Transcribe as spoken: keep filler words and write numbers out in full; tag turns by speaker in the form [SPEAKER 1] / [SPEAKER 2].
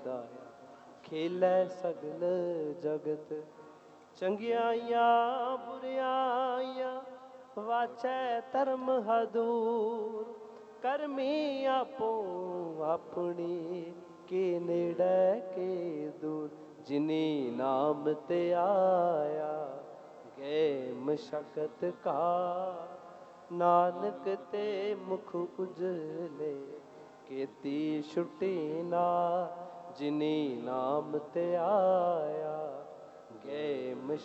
[SPEAKER 1] ਦਾਇਆ ਖੇਲੇ ਸਗਲ ਜਗਤ। ਚੰਗਿਆਈਆਂ ਬੁਰਿਆਈਆਂ ਵਾਚੈ ਧਰਮ ਹਦੂਰ। ਕਰਮੀ ਆਪੋ ਆਪਣੀ ਕੇ ਨੇੜੇ ਕੇ ਦੂਰ। ਜਿਨੀ ਨਾਮ ਤੇ ਆਇਆ ਗਏ ਮਸ਼ਕਤ ਕਾ। ਨਾਨਕ ਤੇ ਮੁਖ ਉਜਲੇ ਕੀਤੀ ਛੁਟੀ ਨਾ। ਜਿਨੀ ਨਾਮ ਤੇ ਆਇਆ ਗਏ